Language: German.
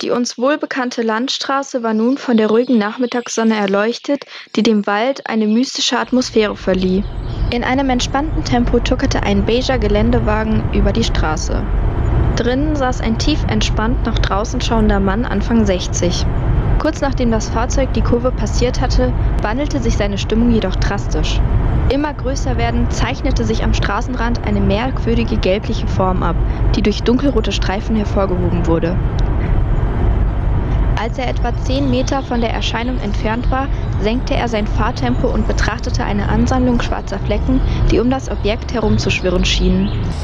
Die uns wohlbekannte Landstraße war nun von der ruhigen Nachmittagssonne erleuchtet, die dem Wald eine mystische Atmosphäre verlieh. In einem entspannten Tempo tuckerte ein beiger Geländewagen über die Straße. Drinnen saß ein tiefentspannt nach draußen schauender Mann Anfang 60. Kurz nachdem das Fahrzeug die Kurve passiert hatte, wandelte sich seine Stimmung jedoch drastisch. Immer größer werdend zeichnete sich am Straßenrand eine merkwürdige gelbliche Form ab, die durch dunkelrote Streifen hervorgehoben wurde. Als er etwa 10 Meter von der Erscheinung entfernt war, senkte er sein Fahrtempo und betrachtete eine Ansammlung schwarzer Flecken, die um das Objekt herumzuschwirren schienen.